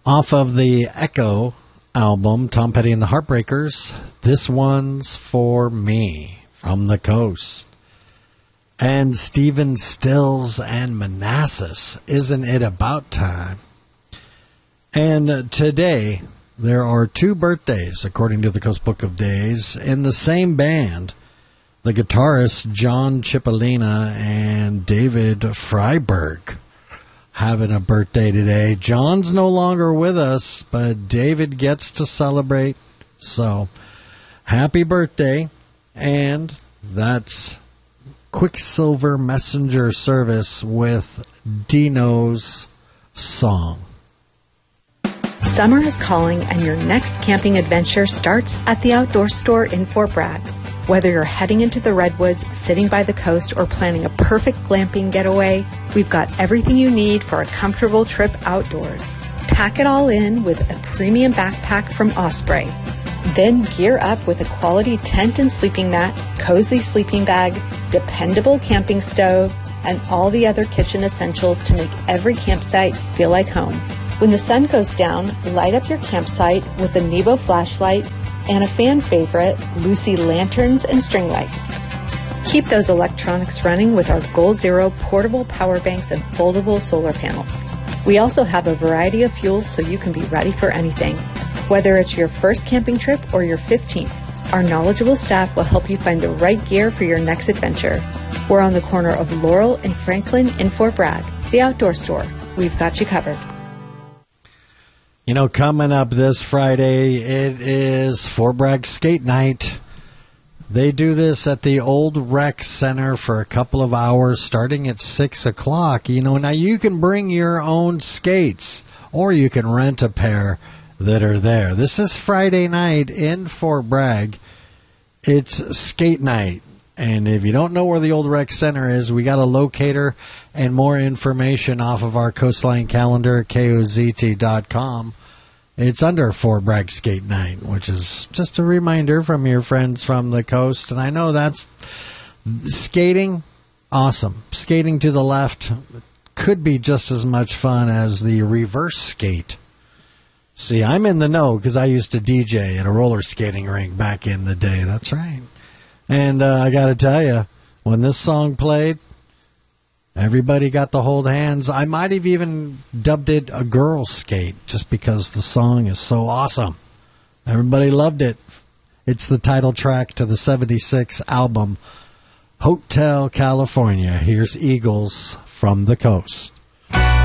Off of the Echo album, Tom Petty and the Heartbreakers, This One's For Me, from the coast. And Stephen Stills and Manassas, Isn't It About Time? And today, there are 2 birthdays, according to the Coast Book of Days, in the same band. The guitarists John Cipollina and David Freiberg having a birthday today. John's no longer with us, but David gets to celebrate. So, happy birthday. And that's Quicksilver Messenger Service with Dino's Song. Summer is calling, and your next camping adventure starts at the Outdoor Store in Fort Bragg. Whether you're heading into the Redwoods, sitting by the coast, or planning a perfect glamping getaway, we've got everything you need for a comfortable trip outdoors. Pack it all in with a premium backpack from Osprey. Then gear up with a quality tent and sleeping mat, cozy sleeping bag, dependable camping stove, and all the other kitchen essentials to make every campsite feel like home. When the sun goes down, light up your campsite with a Nebo flashlight and a fan favorite, Lucy lanterns and string lights. Keep those electronics running with our Goal Zero portable power banks and foldable solar panels. We also have a variety of fuels so you can be ready for anything. Whether it's your first camping trip or your 15th, our knowledgeable staff will help you find the right gear for your next adventure. We're on the corner of Laurel and Franklin in Fort Bragg, the Outdoor Store. We've got you covered. You know, coming up this Friday, it is Fort Bragg Skate Night. They do this at the Old Rec Center for a couple of hours, starting at 6 o'clock. You know, now you can bring your own skates, or you can rent a pair that are there. This is Friday night in Fort Bragg. It's Skate Night. And if you don't know where the Old Rec Center is, we got a locator and more information off of our Coastline calendar, KOZT.com. It's under Fort Bragg Skate Night, which is just a reminder from your friends from the coast. And I know that's skating, awesome. Skating to the left could be just as much fun as the reverse skate. See, I'm in the know because I used to DJ at a roller skating rink back in the day. That's right. And I got to tell you, when this song played, everybody got to hold hands. I might have even dubbed it a girl skate just because the song is so awesome. Everybody loved it. It's the title track to the 76 album, Hotel California. Here's Eagles from the Coast.